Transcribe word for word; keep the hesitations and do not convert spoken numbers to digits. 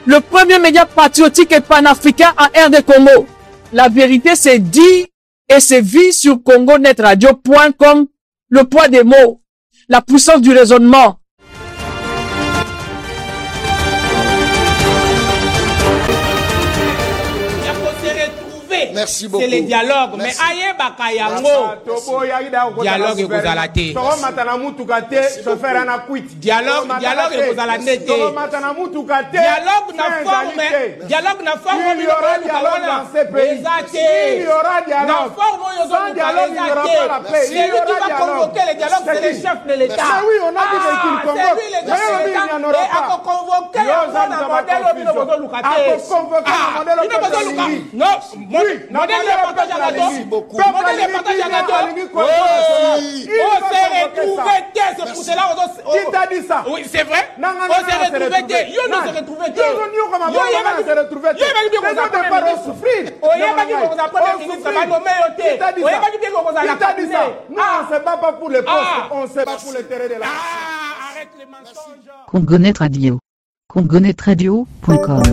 le premier média patriotique et panafricain en R D Congo. La vérité, c'est dit et c'est vu sur congo net radio point com. Le poids des mots, la puissance du raisonnement. Merci beaucoup. C'est le dialogue. Mais aïe bakayango. Dialogue et vous allez Dialogue, dialogue et vous allez Dialogue na forme. Dialogue na forme. Il y aura dialogue dans ces pays. Il y aura dialogue. Sans dialogue, il n'y aura pas la paix. Il y aura dialogue. Convoquer le dialogue, c'est le chef de l'État. Mais oui, on a dit qu'il convoque. Mais oui, il n'y en aura pas. À convoquer le modèle au Lucate. À convoquer le modèle au Lucate. Non, modèle de partage à gâteau. Modèle de partage à gâteau. On s'est retrouvé dès c'est pour cela. Qui t'a dit ça? Oui, c'est vrai. On s'est retrouvé dès. Yo, nous s'est retrouvé dès. Yo, on s'est retrouvé dès. Yo, on s'est retrouvé dès. souffrir. Qui t'a dit ça? Nous, on ne se bat pas pour les postes, on se bat pour l'intérêt de la nation. Arrête les mensonges. Congonet Radio. congonet radio point com